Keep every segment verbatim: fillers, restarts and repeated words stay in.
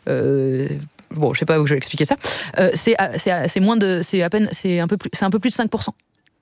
Euh, bon, je sais pas où je vais expliquer ça. Euh, c'est, c'est, c'est moins de, c'est à peine, c'est un peu plus, c'est un peu plus de cinq pour cent.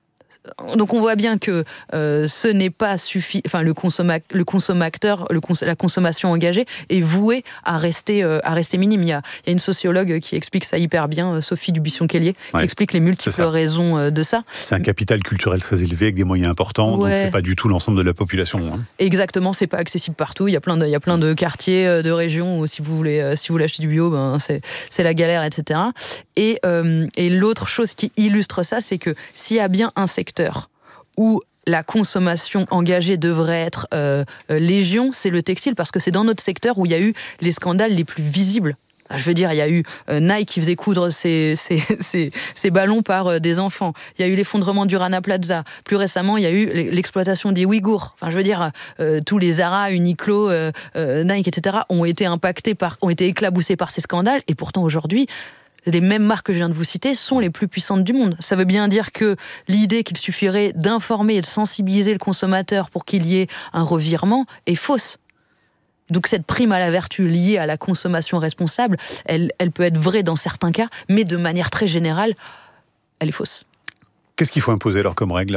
Donc on voit bien que euh, ce n'est pas suffisant. Enfin, le, consomma- le consommateur, le cons- la consommation engagée est vouée à rester, euh, à rester minime. Il y, a, il y a une sociologue qui explique ça hyper bien, euh, Sophie Dubuisson-Kellier, ouais, qui explique les multiples raisons euh, de ça. C'est un capital culturel très élevé avec des moyens importants, ouais. Donc c'est pas du tout l'ensemble de la population. Hein. Exactement, c'est pas accessible partout. Il y a plein de, il y a plein de quartiers, de régions où si vous voulez, euh, si vous voulez acheter du bio, ben c'est, c'est la galère, et cetera. Et, euh, et l'autre chose qui illustre ça, c'est que s'il y a bien un secteur où la consommation engagée devrait être euh, légion, c'est le textile, parce que c'est dans notre secteur où il y a eu les scandales les plus visibles. Je veux dire, il y a eu euh, Nike qui faisait coudre ses, ses, ses, ses ballons par euh, des enfants. Il y a eu l'effondrement du Rana Plaza. Plus récemment, il y a eu l'exploitation des Ouïghours. Enfin, je veux dire, euh, tous les Zara, Uniqlo, euh, euh, Nike, et cetera ont été impactés par, ont été éclaboussés par ces scandales. Et pourtant, aujourd'hui, les mêmes marques que je viens de vous citer sont les plus puissantes du monde. Ça veut bien dire que l'idée qu'il suffirait d'informer et de sensibiliser le consommateur pour qu'il y ait un revirement est fausse. Donc cette prime à la vertu liée à la consommation responsable, elle, elle peut être vraie dans certains cas, mais de manière très générale, elle est fausse. Qu'est-ce qu'il faut imposer alors comme règle ?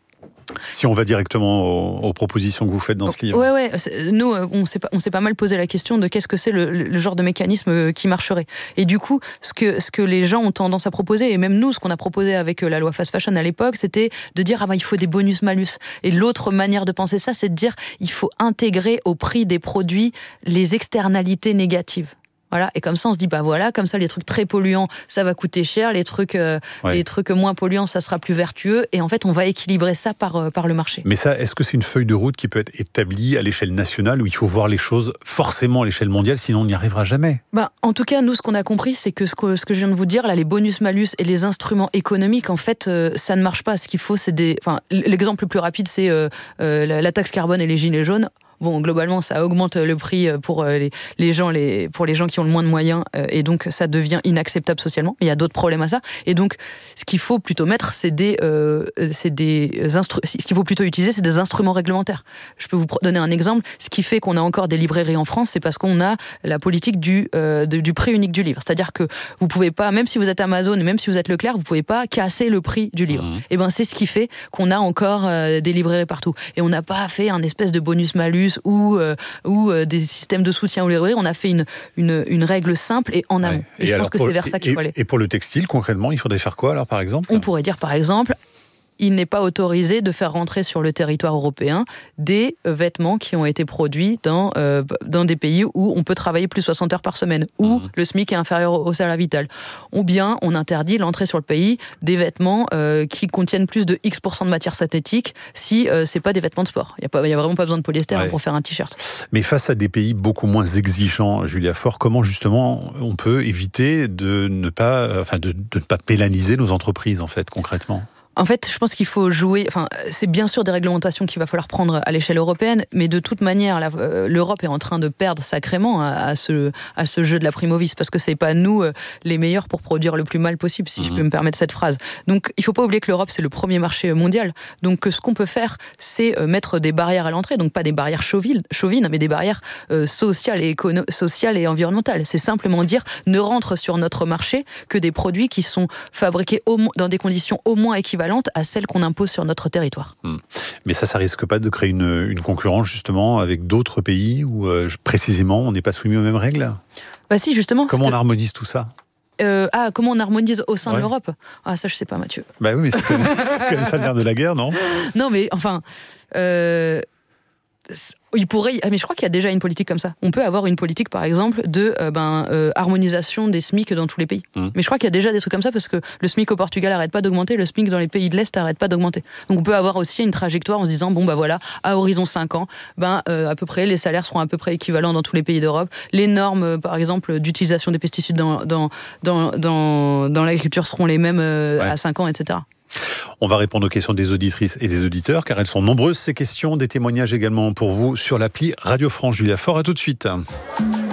Si on va directement aux, aux propositions que vous faites dans ce livre. Ouais, ouais. Nous, on s'est pas, on s'est pas mal posé la question de qu'est-ce que c'est le, le genre de mécanisme qui marcherait. Et du coup, ce que, ce que les gens ont tendance à proposer, et même nous, ce qu'on a proposé avec la loi fast fashion à l'époque, c'était de dire ah ben il faut des bonus-malus. Et l'autre manière de penser ça, c'est de dire il faut intégrer au prix des produits les externalités négatives. Voilà, et comme ça on se dit bah voilà, comme ça les trucs très polluants ça va coûter cher, les trucs euh, ouais. les trucs moins polluants ça sera plus vertueux, et en fait on va équilibrer ça par euh, par le marché. Mais ça, est-ce que c'est une feuille de route qui peut être établie à l'échelle nationale, où il faut voir les choses forcément à l'échelle mondiale, sinon on n'y arrivera jamais? Bah en tout cas nous ce qu'on a compris c'est que ce que ce que je viens de vous dire là, les bonus malus et les instruments économiques en fait euh, ça ne marche pas. Ce qu'il faut c'est des, enfin l'exemple le plus rapide c'est euh, euh, la, la taxe carbone et les gilets jaunes. Bon, globalement, ça augmente le prix pour les, les gens, les, pour les gens qui ont le moins de moyens, euh, et donc ça devient inacceptable socialement. Il y a d'autres problèmes à ça, et donc ce qu'il faut plutôt mettre, c'est des, euh, c'est des instru- ce qu'il faut plutôt utiliser, c'est des instruments réglementaires. Je peux vous donner un exemple. Ce qui fait qu'on a encore des librairies en France, c'est parce qu'on a la politique du, euh, de, du prix unique du livre. C'est-à-dire que vous pouvez pas, même si vous êtes Amazon, et même si vous êtes Leclerc, vous pouvez pas casser le prix du livre. Mmh. Et ben c'est ce qui fait qu'on a encore euh, des librairies partout. Et on n'a pas fait un espèce de bonus-malus ou, euh, ou euh, des systèmes de soutien aux librairies. On a fait une, une, une règle simple et en amont. Ouais. Et, et je pense que c'est vers ça qu'il faut aller. Et pour le textile, concrètement, il faudrait faire quoi alors, par exemple ? On pourrait dire, par exemple, il n'est pas autorisé de faire rentrer sur le territoire européen des vêtements qui ont été produits dans, euh, dans des pays où on peut travailler plus de soixante heures par semaine, où mmh. le SMIC est inférieur au salaire vital. Ou bien on interdit l'entrée sur le pays des vêtements euh, qui contiennent plus de X pour cent de matière synthétique si euh, c'est pas des vêtements de sport. Il n'y a, a vraiment pas besoin de polyester ouais. pour faire un t-shirt. Mais face à des pays beaucoup moins exigeants, Julia Faure, comment justement on peut éviter de ne pas, enfin de, de ne pas pénaliser nos entreprises en fait, concrètement ? En fait, je pense qu'il faut jouer. Enfin, c'est bien sûr des réglementations qu'il va falloir prendre à l'échelle européenne, mais de toute manière, la, euh, l'Europe est en train de perdre sacrément à, à ce à ce jeu de la primovis, parce que c'est pas nous euh, les meilleurs pour produire le plus mal possible, si mmh. je peux me permettre cette phrase. Donc, il faut pas oublier que l'Europe c'est le premier marché mondial. Donc, ce qu'on peut faire, c'est euh, mettre des barrières à l'entrée. Donc, pas des barrières chauvines, chauvines mais des barrières euh, sociales et écono- sociales et environnementales. C'est simplement dire ne rentre sur notre marché que des produits qui sont fabriqués au mo- dans des conditions au moins équivalentes à celles qu'on impose sur notre territoire. Mmh. Mais ça, ça risque pas de créer une, une concurrence justement avec d'autres pays où euh, précisément on n'est pas soumis aux mêmes règles ? Bah si, justement. Comment on que... harmonise tout ça ? Euh, ah, comment on harmonise au sein ouais. de l'Europe ? Ah, ça, je sais pas, Mathieu. Bah oui, mais c'est comme, c'est comme ça le nerf de la guerre, non ? Non, mais enfin... Euh... Il pourrait, mais je crois qu'il y a déjà une politique comme ça. On peut avoir une politique, par exemple, de euh, ben, euh, harmonisation des SMIC dans tous les pays. Mmh. Mais je crois qu'il y a déjà des trucs comme ça, parce que le SMIC au Portugal n'arrête pas d'augmenter, le SMIC dans les pays de l'Est n'arrête pas d'augmenter. Donc on peut avoir aussi une trajectoire en se disant, bon bah voilà, à horizon cinq ans, ben, euh, à peu près, les salaires seront à peu près équivalents dans tous les pays d'Europe. Les normes, euh, par exemple, d'utilisation des pesticides dans, dans, dans, dans, dans l'agriculture seront les mêmes euh, ouais. à cinq ans, et cetera. On va répondre aux questions des auditrices et des auditeurs, car elles sont nombreuses ces questions, des témoignages également pour vous sur l'appli Radio France. Julia Faure, à tout de suite.